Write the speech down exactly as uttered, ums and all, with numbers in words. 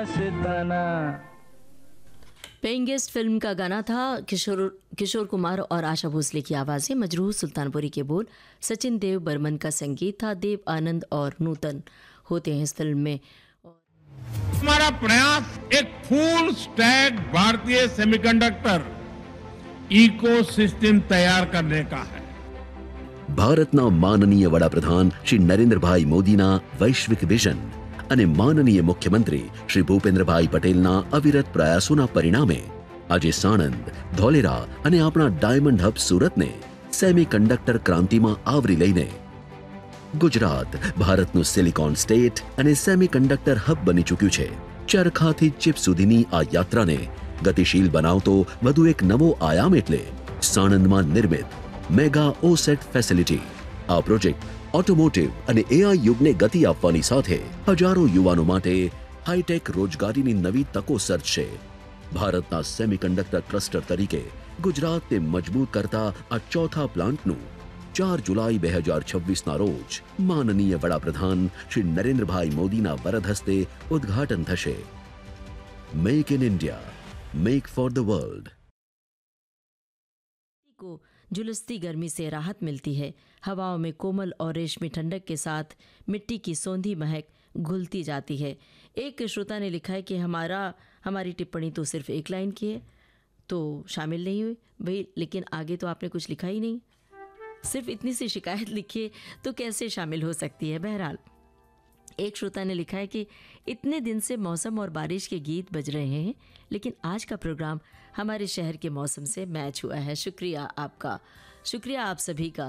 मस्ताना। Paying guest film का गाना था। किशोर किशोर कुमार और आशा भोसले की आवाज़ें, मजरूह सुल्तानपुरी के बोल, सचिन देव बर्मन का संगीत था। देव आनंद और नूतन होते हैं इस फिल्म में। हमारा प्रयास एक फुल स्टैक भारतीय सेमीकंडक्टर इकोसिस्टम तैयार करने का है। ભારતના માનનીય વડાપ્રધાન શ્રી નરેન્દ્રભાઈ મોદીના વૈશ્વિક વિઝન અને માનનીય મુખ્યમંત્રી શ્રી ભૂપેન્દ્રભાઈ પટેલના અવિરત પ્રયાસોના પરિણામે આજે સાણંદ, ધોલેરા અને આપણા ડાયમંડ હબ સુરતને સેમીકન્ડક્ટર ક્રાંતિમાં આવરી લઈને ગુજરાત ભારતનું સિલિકોન સ્ટેટ અને સેમીકન્ડક્ટર હબ બની ચૂક્યું છે। ચરખાથી ચિપ સુધીની આ યાત્રાને ગતિશીલ બનાવતો વધુ એક નવો આયામ એટલે સાણંદમાં નિર્મિત મેગા ઓસેટ ફેસિલિટી। આ પ્રોજેક્ટ ઓટોમોટિવ અને એઆઈ યુગને ગતિ આપવાની સાથે હજારો યુવાનો માટે હાઈટેક રોજગારીની નવી તકો સર્જશે। ભારતના સેમીકન્ડક્ટર ક્લસ્ટર તરીકે ગુજરાતને મજબૂત કરતા આ ચોથા પ્લાન્ટનું ચાર જુલાઈ બે હજાર છવ્વીસના રોજ માનનીય વડાપ્રધાન શ્રી નરેન્દ્રભાઈ મોદીના વરદ હસ્તે ઉદ્ઘાટન થશે। Make in India, make for the world. को जुलस्ती गर्मी से राहत मिलती है। हवाओं में कोमल और रेशमी ठंडक के साथ मिट्टी की सौंधी महक घुलती जाती है। एक श्रोता ने लिखा है कि हमारा हमारी टिप्पणी तो सिर्फ एक लाइन की है, तो शामिल नहीं हुई भाई, लेकिन आगे तो आपने कुछ लिखा ही नहीं। सिर्फ इतनी सी शिकायत लिखिए तो कैसे शामिल हो सकती है। बहरहाल एक श्रोता ने लिखा है कि इतने दिन से मौसम और बारिश के गीत बज रहे हैं, लेकिन आज का प्रोग्राम हमारे शहर के मौसम से मैच हुआ है। शुक्रिया आपका, शुक्रिया आप सभी का।